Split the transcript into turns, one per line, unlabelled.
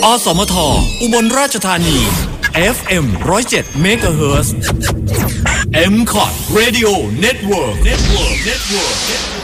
อสมทอุบลราชธานี FM 107 MHz MCOT Radio Network